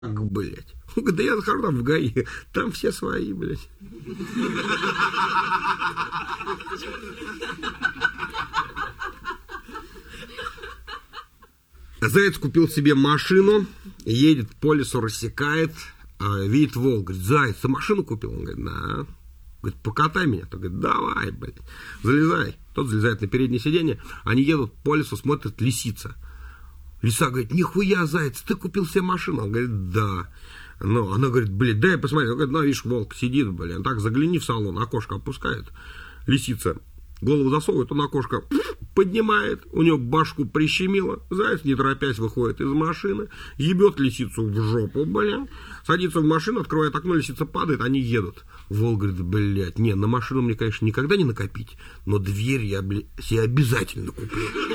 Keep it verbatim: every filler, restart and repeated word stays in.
блядь. Он говорит, да я захожу там в ГАИ, там все свои, блядь. Заяц купил себе машину, едет по лесу, рассекает, видит волк, говорит, заяц, ты машину купил? Он говорит, да. Говорит, покатай меня. Тот говорит, давай, блядь, залезай. Тот залезает на переднее сиденье, они едут по лесу, смотрят, лисица. Лиса говорит, нихуя, заяц, ты купил себе машину? Он говорит, да. Ну, она говорит, блядь, дай посмотреть. Он говорит, ну, видишь, волк сидит, блядь, так загляни в салон, окошко опускает. Лисица голову засовывает, он окошко поднимает, у него башку прищемило, заяц, не торопясь, выходит из машины, ебет лисицу в жопу, блядь, садится в машину, открывает окно, лисица падает, они едут. Волк говорит, блядь, не, на машину мне, конечно, никогда не накопить, но дверь я, блядь, себе обязательно куплю.